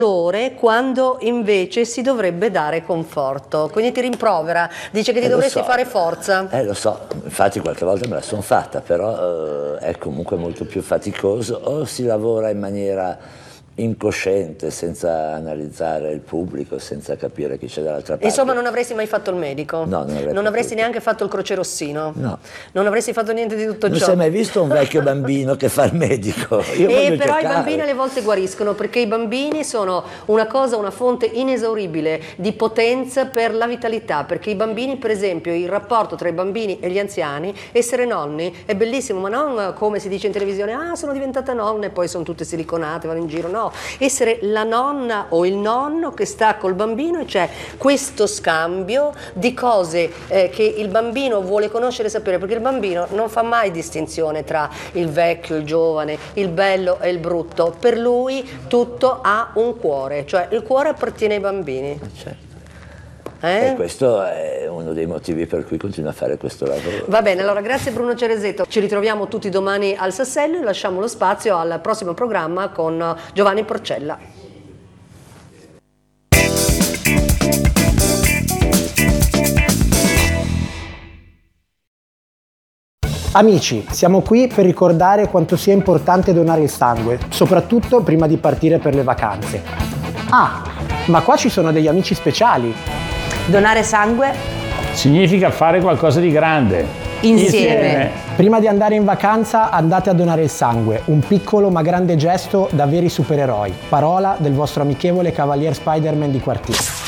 quando invece si dovrebbe dare conforto, quindi ti rimprovera, dice che ti dovresti fare forza. Lo so, infatti qualche volta me la sono fatta, però è comunque molto più faticoso, o si lavora in maniera incosciente, senza analizzare il pubblico, senza capire chi c'è dall'altra parte. Insomma, non avresti mai fatto il medico? No, non avresti neanche fatto il crocerossino? No. Non avresti fatto niente di tutto ciò? Non si è mai visto un vecchio bambino che fa il medico? Però i bambini alle volte guariscono, perché i bambini sono una fonte inesauribile di potenza per la vitalità, perché i bambini, per esempio, il rapporto tra i bambini e gli anziani, essere nonni è bellissimo, ma non come si dice in televisione, sono diventate nonne e poi sono tutte siliconate, vanno in giro, no, essere la nonna o il nonno che sta col bambino e c'è questo scambio di cose che il bambino vuole conoscere e sapere, perché il bambino non fa mai distinzione tra il vecchio, il giovane, il bello e il brutto, per lui tutto ha un cuore, cioè il cuore appartiene ai bambini. Certo. E questo è uno dei motivi per cui continuo a fare questo lavoro. Va bene, allora grazie Bruno Ceresetto, ci ritroviamo tutti domani al Sassello e lasciamo lo spazio al prossimo programma con Giovanni Porcella. Amici, siamo qui per ricordare quanto sia importante donare il sangue, soprattutto prima di partire per le vacanze. Ma qua ci sono degli amici speciali. Donare sangue significa fare qualcosa di grande. Insieme. Prima di andare in vacanza andate a donare il sangue, un piccolo ma grande gesto da veri supereroi. Parola del vostro amichevole Cavalier Spider-Man di quartiere.